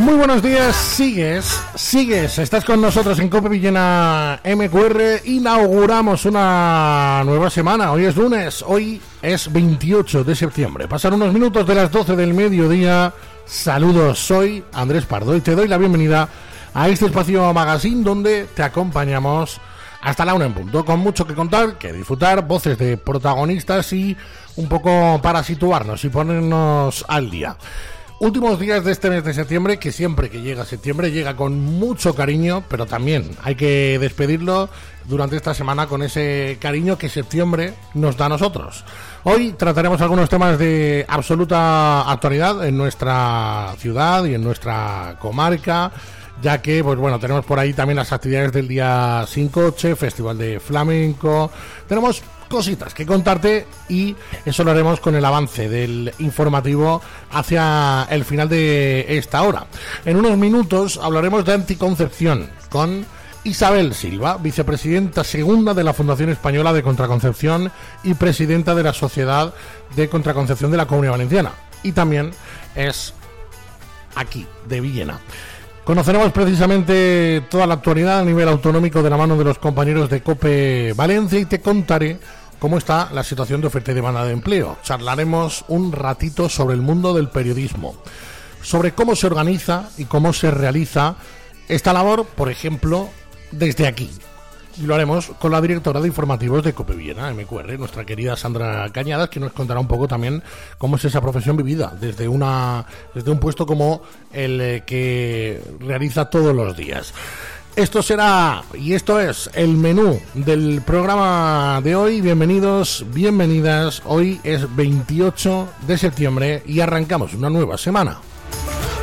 Muy buenos días, sigues, estás con nosotros en Cope Villena MQR. Inauguramos una nueva semana, hoy es lunes, hoy es 28 de septiembre. Pasan unos minutos de las 12 del mediodía. Saludos, soy Andrés Pardo y te doy la bienvenida a este espacio magazine donde te acompañamos hasta la 1 en punto, con mucho que contar, que disfrutar, voces de protagonistas y un poco para situarnos y ponernos al día. Últimos días de este mes de septiembre, que siempre que llega septiembre llega con mucho cariño, pero también hay que despedirlo durante esta semana con ese cariño que septiembre nos da a nosotros. Hoy trataremos algunos temas de absoluta actualidad en nuestra ciudad y en nuestra comarca, ya que, pues bueno, tenemos por ahí también las actividades del día Sin Coche, Festival de Flamenco, tenemos cositas que contarte y eso lo haremos con el avance del informativo hacia el final de esta hora. En unos minutos hablaremos de anticoncepción con Isabel Silva, vicepresidenta segunda de la Fundación Española de Contraconcepción y presidenta de la Sociedad de Contraconcepción de la Comunidad Valenciana, y también es aquí, de Villena. Conoceremos precisamente toda la actualidad a nivel autonómico de la mano de los compañeros de COPE Valencia y te contaré cómo está la situación de oferta y demanda de empleo. Charlaremos un ratito sobre el mundo del periodismo, sobre cómo se organiza y cómo se realiza esta labor, por ejemplo, desde aquí. Y lo haremos con la directora de informativos de COPE Villena, MQR, nuestra querida Sandra Cañadas, que nos contará un poco también cómo es esa profesión vivida desde un puesto como el que realiza todos los días. Esto es el menú del programa de hoy. Bienvenidos, bienvenidas. Hoy es 28 de septiembre y arrancamos una nueva semana.